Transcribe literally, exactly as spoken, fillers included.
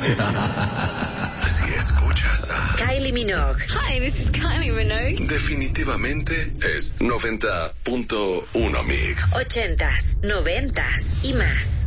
Si escuchas a Kylie Minogue. Hi, this is Kylie Minogue. definitivamente es noventa punto uno Mix. Ochentas, noventas y más.